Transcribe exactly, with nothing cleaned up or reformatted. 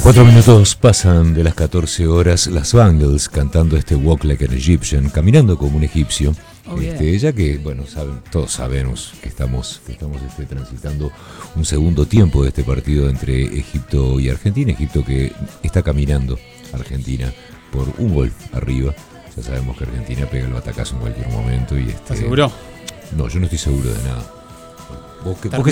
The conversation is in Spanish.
Cuatro minutos pasan de las catorce horas. Las Bangles cantando este Walk Like an Egyptian, caminando como un egipcio. Oh, este, yeah. Ya que, bueno, saben, todos sabemos que estamos, que estamos este, transitando un segundo tiempo de este partido entre Egipto y Argentina. Egipto que está caminando a Argentina por un gol arriba. Ya sabemos que Argentina pega el batacazo en cualquier momento. Y este, ¿Estás seguro? No, yo no estoy seguro de nada. ¿Vos qué, vos qué